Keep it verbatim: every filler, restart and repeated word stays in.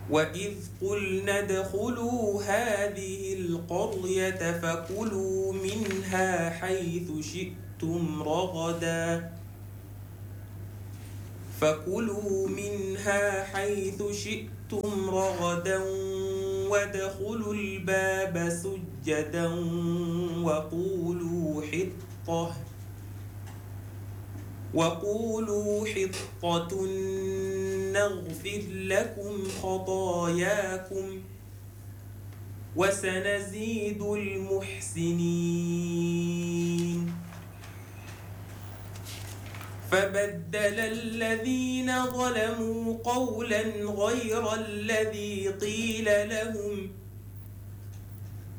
وإذ قلنا ادخلوا هذه القرية فكلوا منها حيث شئتم رغدا فكلوا منها حيث شئتم رغدا وادخلوا الباب سجدا وقولوا حطة وقولوا حطة نغفر لكم خطاياكم وسنزيد المحسنين. فبدل الذين ظلموا قولا غير الذي قيل لهم